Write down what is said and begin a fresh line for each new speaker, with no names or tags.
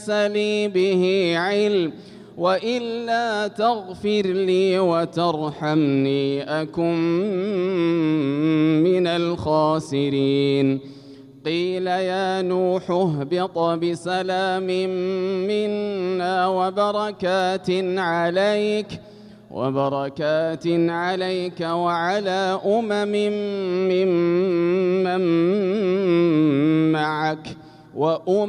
لي به علم وإلا تغفر لي وترحمني أكن من الخاسرين. قيل يا نوح اهبط بسلام منا وبركات عليك وعلى ممن معك